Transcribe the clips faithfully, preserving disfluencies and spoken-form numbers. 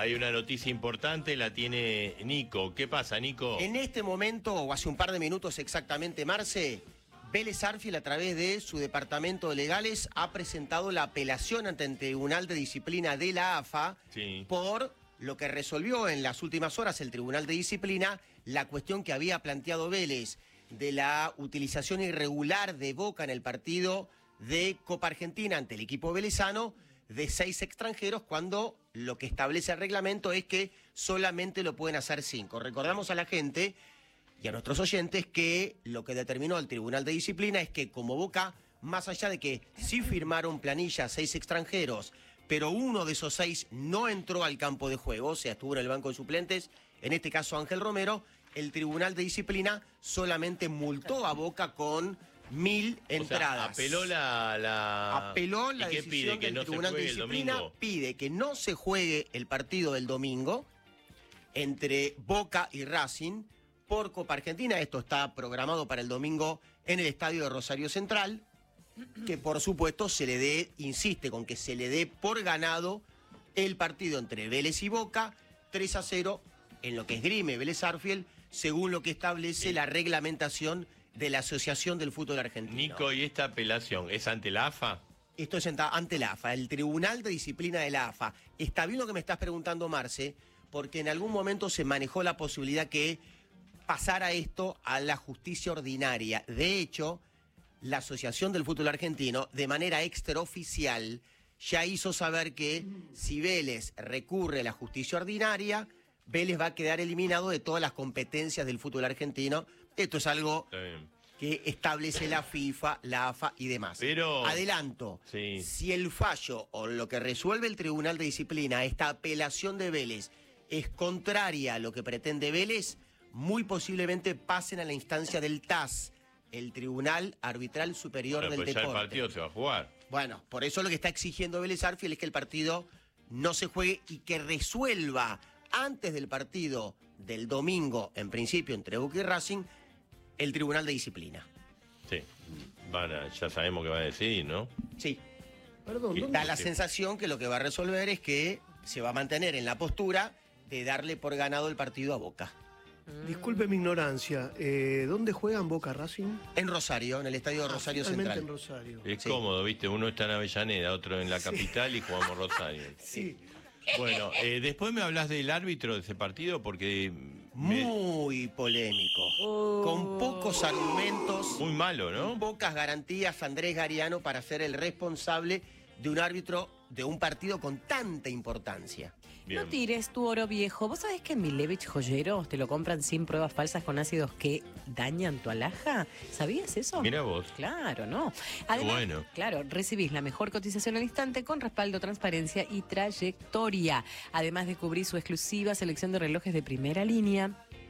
hay una noticia importante, la tiene Nico. ¿Qué pasa, Nico? En este momento, o hace un par de minutos exactamente, Marce, Vélez Sarsfield, a través de su departamento de legales, ha presentado la apelación ante el Tribunal de Disciplina de la A F A sí. por lo que resolvió en las últimas horas el Tribunal de Disciplina, la cuestión que había planteado Vélez de la utilización irregular de Boca en el partido de Copa Argentina ante el equipo velezano de seis extranjeros, cuando lo que establece el reglamento es que solamente lo pueden hacer cinco. Recordamos a la gente y a nuestros oyentes que lo que determinó el Tribunal de Disciplina es que como Boca, más allá de que sí firmaron planilla seis extranjeros, pero uno de esos seis no entró al campo de juego, o sea, estuvo en el banco de suplentes, en este caso Ángel Romero, el Tribunal de Disciplina solamente multó a Boca con mil entradas. O sea, apeló la, la... Apeló la ¿Y qué decisión pide? ¿Que del no Tribunal se de juegue el Disciplina, domingo? pide que no se juegue el partido del domingo entre Boca y Racing por Copa Argentina. Esto está programado para el domingo en el estadio de Rosario Central, que por supuesto se le dé, insiste con que se le dé por ganado el partido entre Vélez y Boca, tres a cero, en lo que esgrime Vélez Sarsfield, según lo que establece sí. la reglamentación de la Asociación del Fútbol Argentino. Nico, ¿y esta apelación es ante la A F A? Esto es ante la A F A, el Tribunal de Disciplina de la A F A. Está bien lo que me estás preguntando, Marce, porque en algún momento se manejó la posibilidad que pasara esto a la justicia ordinaria. De hecho, la Asociación del Fútbol Argentino, de manera extraoficial, ya hizo saber que si Vélez recurre a la justicia ordinaria, Vélez va a quedar eliminado de todas las competencias del fútbol argentino. Esto es algo que establece la FIFA, la A F A y demás. Pero... Adelanto, sí. si el fallo o lo que resuelve el Tribunal de Disciplina, esta apelación de Vélez, es contraria a lo que pretende Vélez, muy posiblemente pasen a la instancia del T A S, el Tribunal Arbitral Superior bueno, del pues Deporte. Ya el partido se va a jugar. Bueno, por eso lo que está exigiendo Vélez Sarsfield es que el partido no se juegue y que resuelva antes del partido del domingo, en principio, entre Boca y Racing, el Tribunal de Disciplina. Sí, van a, ya sabemos que va a decidir, ¿no? Sí. Perdón, da la sensación que lo que va a resolver es que se va a mantener en la postura de darle por ganado el partido a Boca. Disculpe mi ignorancia, eh, ¿dónde juegan Boca Racing? En Rosario, en el estadio de Ah, Rosario finalmente Central. en Rosario. Es Sí. cómodo, ¿viste? Uno está en Avellaneda, otro en la Sí. capital y jugamos Rosario. Sí. Bueno, eh, después me hablas del árbitro de ese partido porque... me- Muy polémico. Con pocos argumentos. Muy malo, ¿no? Pocas garantías, Andrés Gariano, para ser el responsable de un árbitro de un partido con tanta importancia. Bien. No tires tu oro viejo. ¿Vos sabés que en Milevich Joyeros te lo compran sin pruebas falsas con ácidos que dañan tu alhaja? ¿Sabías eso? Mira vos. Claro, ¿no? Además, Bueno. claro, recibís la mejor cotización al instante con respaldo, transparencia y trayectoria. Además de cubrir su exclusiva selección de relojes de primera línea.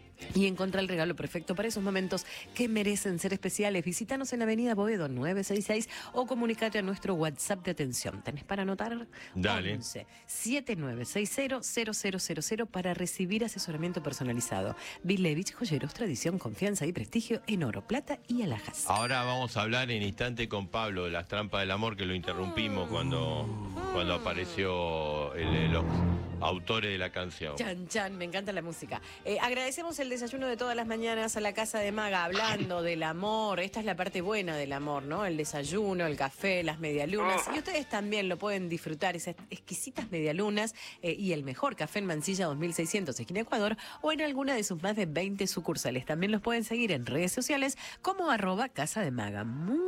Y encontrá el regalo perfecto para esos momentos que merecen ser especiales. Visítanos en Avenida Boedo nueve seis seis o comunicate a nuestro WhatsApp de atención. ¿Tenés para anotar? Dale. once, setenta y nueve sesenta, cero cero cero cero para recibir asesoramiento personalizado. Vilevich Joyeros, tradición, confianza y prestigio en oro, plata y alhajas. Ahora vamos a hablar en instante con Pablo de las trampas del amor, que lo interrumpimos cuando, cuando apareció el, el- los autores de la canción. Chan, chan, me encanta la música. Eh, agradecemos el desayuno de todas las mañanas a la Casa de Maga, hablando del amor. Esta es la parte buena del amor, ¿no? El desayuno, el café, las medialunas. Y ustedes también lo pueden disfrutar, esas exquisitas medialunas eh, y el mejor café en Mansilla dos mil seiscientos, esquina Ecuador, o en alguna de sus más de veinte sucursales. También los pueden seguir en redes sociales como arroba Casa de Maga.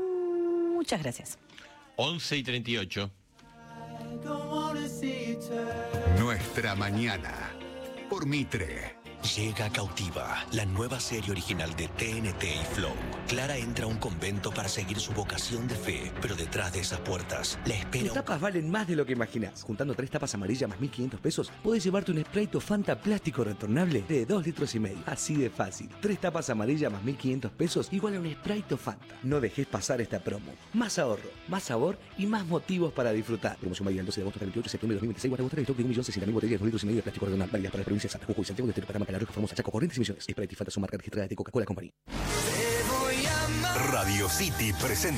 Muchas gracias. once y treinta y ocho. Nuestra mañana por Mitre. Llega Cautiva, la nueva serie original de T N T y Flow. Clara entra a un convento para seguir su vocación de fe, pero detrás de esas puertas la espera Tus un... tapas valen más de lo que imaginas. Juntando tres tapas amarillas más mil quinientos pesos, podés llevarte un Sprite o Fanta plástico retornable de dos litros y medio. Así de fácil. Tres tapas amarillas más mil quinientos pesos igual a un Sprite o Fanta. No dejes pasar esta promo. Más ahorro, más sabor y más motivos para disfrutar. Promoción válida del doce de agosto hasta el veintiocho de septiembre de dos mil veintiséis. Guarda stock de un millón sesenta mil botellas de dos litros y medio de plástico retornable válidas para la provincia de Santa Jujuy, Santiago de Parama, La Rioja, Formosa, Chaco, Corrientes y Misiones. Sprite y Fanta son marca registrada de Coca-Cola Company. Radio City presenta